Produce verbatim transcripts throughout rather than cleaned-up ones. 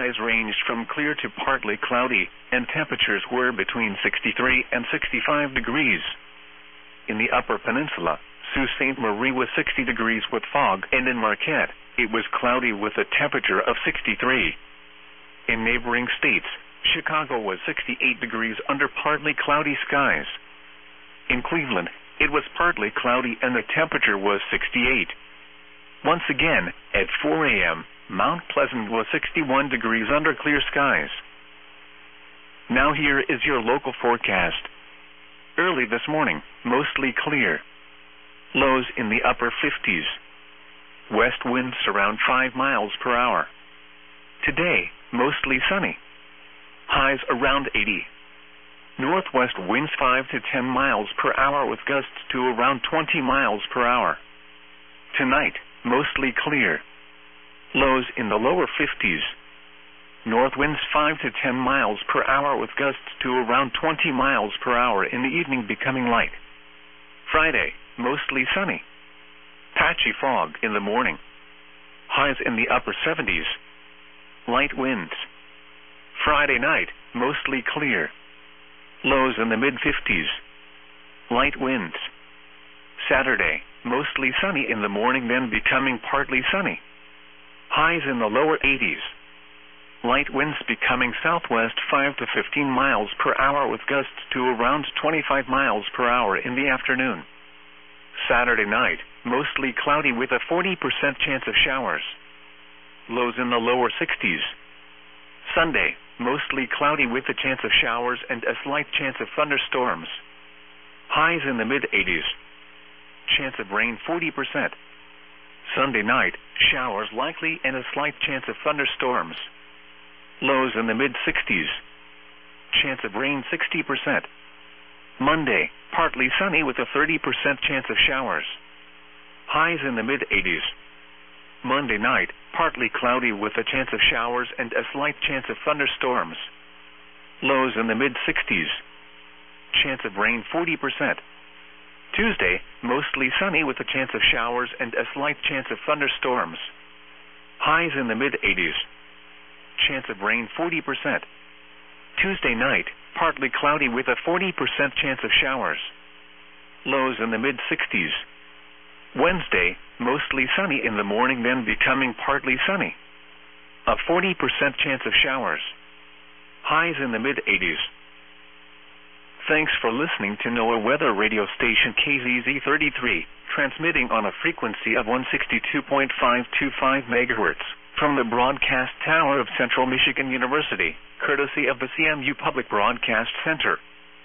skies ranged from clear to partly cloudy, and temperatures were between sixty-three and sixty-five degrees. In the Upper Peninsula, Sault Ste. Marie was sixty degrees with fog, and in Marquette, it was cloudy with a temperature of sixty-three. In neighboring states, Chicago was sixty-eight degrees under partly cloudy skies. In Cleveland, it was partly cloudy and the temperature was sixty-eight. Once again, at four a m, Mount Pleasant was sixty-one degrees under clear skies. Now here is your local forecast. Early this morning, mostly clear. Lows in the upper fifties. West winds around five miles per hour. Today, mostly sunny. Highs around eighty. Northwest winds five to ten miles per hour with gusts to around twenty miles per hour. Tonight, mostly clear. Lows in the lower fifties. North winds five to ten miles per hour with gusts to around twenty miles per hour, in the evening becoming light. Friday, mostly sunny. Patchy fog in the morning. Highs in the upper seventies. Light winds. Friday night, mostly clear. Lows in the mid-fifties. Light winds. Saturday, mostly sunny in the morning, then becoming partly sunny. Highs in the lower eighties. Light winds becoming southwest five to fifteen miles per hour with gusts to around twenty-five miles per hour in the afternoon. Saturday night, mostly cloudy with a forty percent chance of showers. Lows in the lower sixties. Sunday, mostly cloudy with a chance of showers and a slight chance of thunderstorms. Highs in the mid-eighties. Chance of rain forty percent. Sunday night, showers likely and a slight chance of thunderstorms. Lows in the mid-sixties. Chance of rain sixty percent. Monday, partly sunny with a thirty percent chance of showers. Highs in the mid-eighties. Monday night, partly cloudy with a chance of showers and a slight chance of thunderstorms. Lows in the mid-sixties. Chance of rain forty percent. Tuesday, mostly sunny with a chance of showers and a slight chance of thunderstorms. Highs in the mid-eighties. Chance of rain forty percent. Tuesday night, partly cloudy with a forty percent chance of showers. Lows in the mid-sixties. Wednesday, mostly sunny in the morning, then becoming partly sunny. A forty percent chance of showers. Highs in the mid-eighties. Thanks for listening to NOAA Weather Radio Station K Z Z thirty-three, transmitting on a frequency of one sixty-two point five two five megahertz, from the broadcast tower of Central Michigan University, courtesy of the C M U Public Broadcast Center.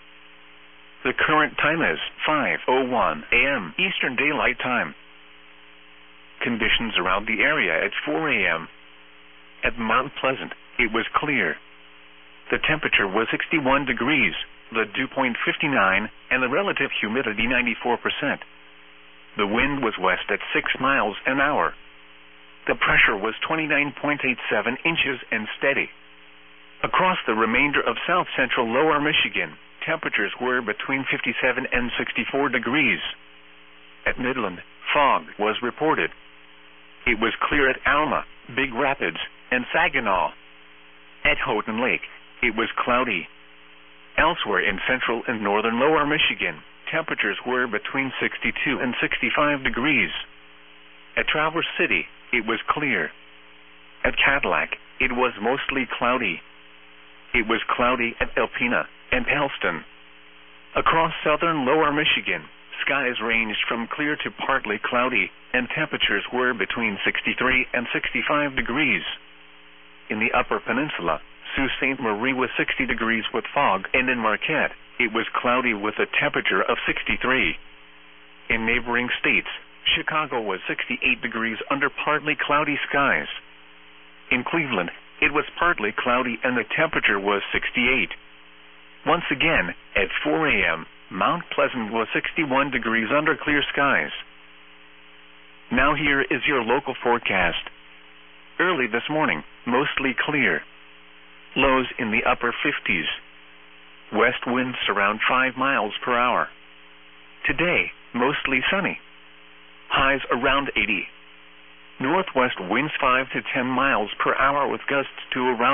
The current time is five oh one a m Eastern Daylight Time. Conditions around the area at four a m At Mount Pleasant, it was clear. The temperature was sixty-one degrees, the dew point fifty-nine, and the relative humidity ninety-four percent. The wind was west at six miles an hour. The pressure was twenty-nine point eight seven inches and steady. Across the remainder of south-central lower Michigan, temperatures were between fifty-seven and sixty-four degrees. At Midland, fog was reported. It was clear at Alma, Big Rapids, and Saginaw. At Houghton Lake, it was cloudy. Elsewhere in central and northern lower Michigan, temperatures were between sixty-two and sixty-five degrees. At Traverse City, it was clear. At Cadillac, it was mostly cloudy. It was cloudy at Alpena and Helston. Across southern lower Michigan, skies ranged from clear to partly cloudy, and temperatures were between sixty-three and sixty-five degrees. In the Upper Peninsula, Sault Ste. Marie was sixty degrees with fog, and in Marquette, it was cloudy with a temperature of sixty-three. In neighboring states, Chicago was sixty-eight degrees under partly cloudy skies. In Cleveland, it was partly cloudy and the temperature was sixty-eight. Once again, at four a m, Mount Pleasant was sixty-one degrees under clear skies. Now here is your local forecast. Early this morning, mostly clear. Lows in the upper fifties. West winds around five miles per hour. Today, mostly sunny. Highs around eighty. Northwest winds five to ten miles per hour with gusts to around